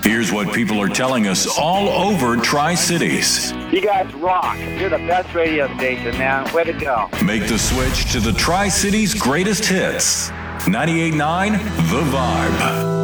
Here's what people are telling us all over Tri-Cities. You guys rock. You're the best radio station, man. Way to go. Make the switch to the Tri-Cities' greatest hits. 98.9 The Vibe.